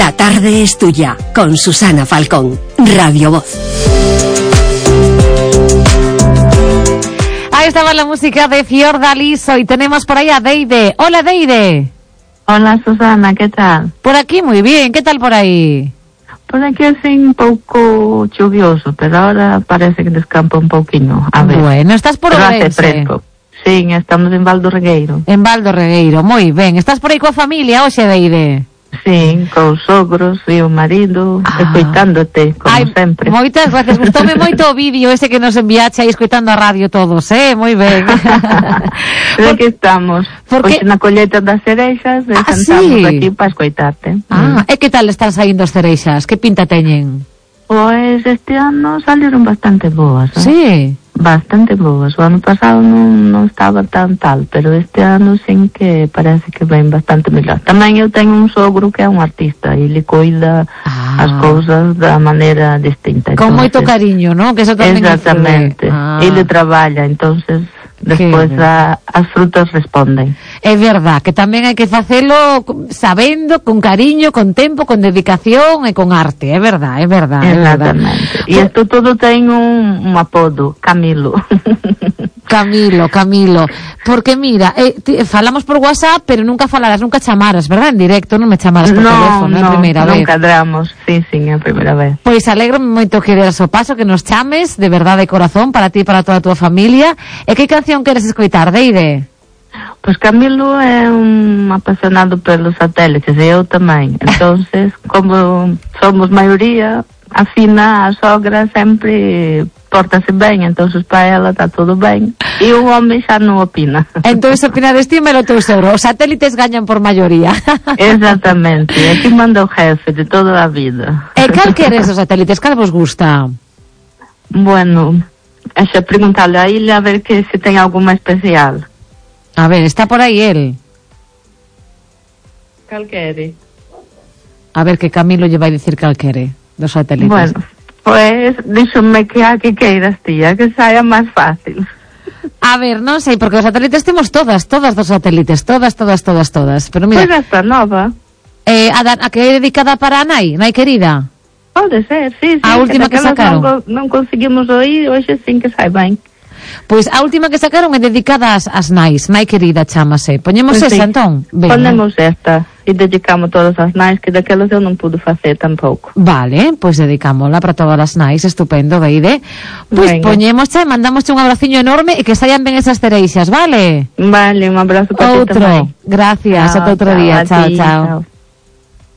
La tarde es tuya, con Susana Falcón, Radio Voz. Ahí estaba la música de Fiordaliso y tenemos por ahí a Deide. Hola, Deide. Hola, Susana, ¿qué tal? Por aquí muy bien, ¿qué tal por ahí? Por aquí hace un poco lluvioso, pero ahora parece que descampa un poquinho. A ver. Bueno, estás por Ourense. Hace fresco. Sí, estamos en Val do Regueiro. En Val do Regueiro, moi ben. Estás por aí coa familia hoxe, Deide? Sí, con os sogros e o marido, escoitándote, como sempre. Moitas gracias, gustoume moito o vídeo ese que nos enviache aí escoitando a radio todos, moi ben. Pero aquí estamos, porque na colleta das cereixas, sentamos aquí para escoitarte. E que tal están saindo as cereixas? Que pinta teñen? Pois este ano salieron bastante boas, Sí. Bastante boas. O ano pasado non estaba tan tal, pero este ano sin que parece que ven bastante mellor. Tamén eu teño un sogro que é un artista e le coida as cousas da maneira distinta. Con moito cariño, ¿no? Que eso tamén exactamente. Ele traballa, entonces despois as frutas responden. É verdad, que tamén hai que facelo sabendo, con cariño, con tempo, con dedicación e con arte, é verdad, é verdad. Exactamente. E isto todo ten un apodo, Camilo. Camilo, porque mira, falamos por WhatsApp, pero nunca falaras, nunca chamaras, verdad? En directo non me chamaras por teléfono, é a primeira vez. Nunca dramos, sí, é a primeira vez. Pois alegro moito que deras o paso, que nos chames, de verdade de corazón, para ti e para toda a tua familia. E que canción queres escoitar, Deide? Pois Camilo é un apasionado pelos satélites, e eu tamén. Entonces, como somos maioría, a Fina, a sogra, sempre portase ben, entonces para ela está todo ben, e o home xa non opina. Entón opina deste e o teu sogro, os satélites gañan por maioría. Exactamente, aquí manda o jefe de toda a vida. E cal queres os satélites, cal vos gusta? Bueno, xa preguntarle a ele a ver que se ten alguma especial. A ver, está por aí el. Cal quere? A ver, que Camilo lle vai dicir cal quere dos satélites. Bueno, pues díxome que a que queiras, tía, que saia máis fácil. A ver, non sei, porque os satélites temos todas dos satélites, todas. Pero mira, pois esta nova. A que é dedicada para a nai querida? Pode ser, sí. A última que sacaron. Non conseguimos oír, hoxe sin que sai ben. Pois a última que sacaron é dedicada ás nais, nai querida chámase. Poñemos pues esa, entón? Ben, ponemos esta e dedicamos todas as nais, que daquelas eu non pude facer tampouco. Vale, pois dedicámola para todas as nais, estupendo, Deide. Pois poñémoscha e mandamosche un abraciño enorme e que saian ben esas cereixas, vale? Vale, un abrazo para ti tamén. Gracias, ata outro día, chao.